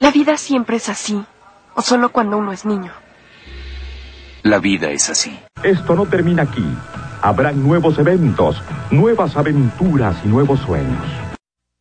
¿La vida siempre es así? ¿O solo cuando uno es niño? La vida es así. Esto no termina aquí. Habrán nuevos eventos, nuevas aventuras y nuevos sueños.